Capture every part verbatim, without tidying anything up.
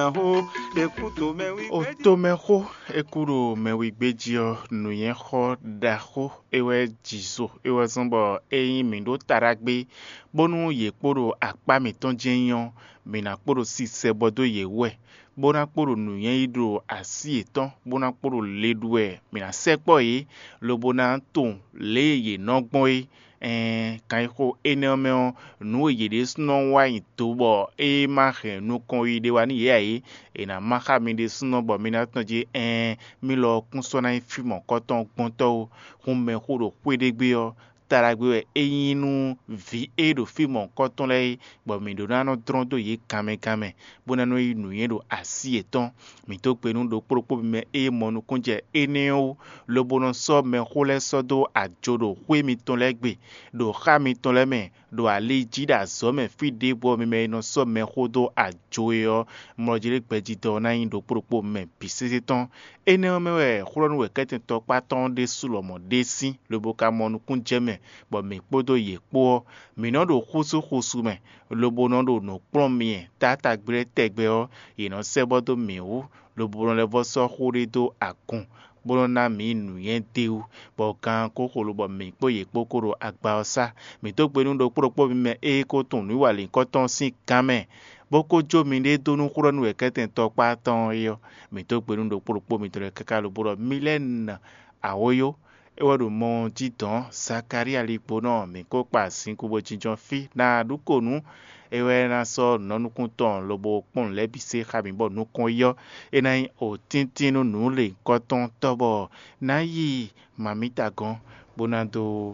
Otomeho ekuro mewigbedio nuyenho daho ewe jizo ewe zombo eyin mindo taragbe bonu yekporo akpamiton jeyan mina kporo si sebodo yewe bona kporo nuyen hidro asi eton bona kporo ledwe mina sekpo yi lobona ton leye nogbon yi eh kan ko eneomeo nu yede sno wa itobo e ma he nu kon yi de wani ye ena maka mi de sno bo mi na tan je eh mi lo kun so na fimo koton gbonto hun me ho ro kwedegbe o taragbe eyinu vi e do fimo koton le bo mi do na no drondo ye kame kame bona no inu yen do asi eton mi to pe nu do propo me e monu kunje eneo lo bono so me hole so do ajodo hwe mi ton legbe do ha mi ton le me do ale jida so me fi de bo mi me no so me hodo ajoyo mo jire gbeji do na yin do propo me bisese ton eneo me we khuronu we keten to paton de sulomo de si lo boka monu kunje me bo mi podo ye po mi no do khusu khusu me lo bono do no prom mi tata gbre tegbe o ino sebodo mi wu lo bono le vo so khuri do akun bono na mi nu yen deu bo kan ko kholo bo mi po ye pokoro agba osa mi to pe nu do propo mi me e ko tun ni wale ko ton sin kame boko jo mi de donu khuronu we keten to paton yo mi to pe nu do propo mi to le kaka lo boro milen awoyo ewodo mo jiton sakari alipo no mi ko pa sin kubo jinjon fi na dukonu ewe na so nonukun ton lobo pon lebi se khabi bo nukun yo enai o tintinu nu le koton tobo na yi mamita gan bonado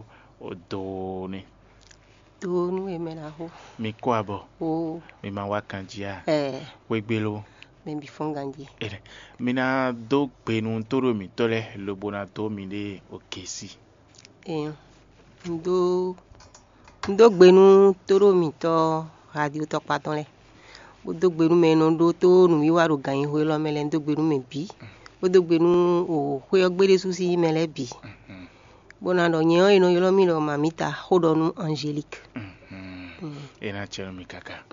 odo ni to nu e mena ho mi ko abo o mi ma wa kanjia eh wegbelo me bi fonganje ere mina do penu toro mi tole lobona to mi de okesi eh ndo ndo gbenu toro mi to radio to paton le o do gbenu me no do to nu wi waro gan ho lo mele ndo gbenu me bi o do gbenu o hwe ogbere susi mele bi bona do nyen ino yo lo mi lo mamita hodonu angelique ena chero mi kaka